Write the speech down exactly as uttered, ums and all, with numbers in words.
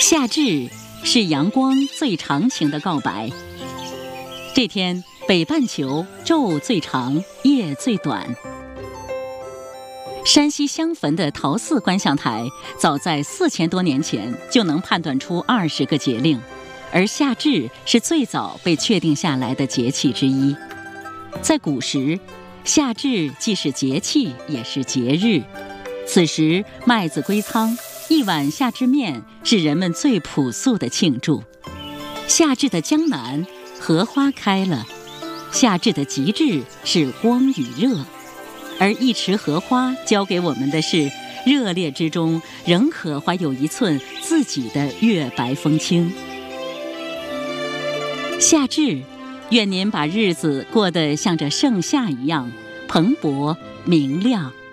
夏至是阳光最长情的告白。这天，北半球昼最长，夜最短。山西襄汾的陶寺观象台，早在四千多年前就能判断出二十个节令，而夏至是最早被确定下来的节气之一。在古时，夏至既是节气，也是节日。此时麦子归仓，一碗夏至面是人们最朴素的庆祝。夏至的江南，荷花开了。夏至的极致是光与热，而一池荷花教给我们的是，热烈之中仍可怀有一寸自己的月白风清。夏至，愿您把日子过得像这盛夏一样蓬勃明亮。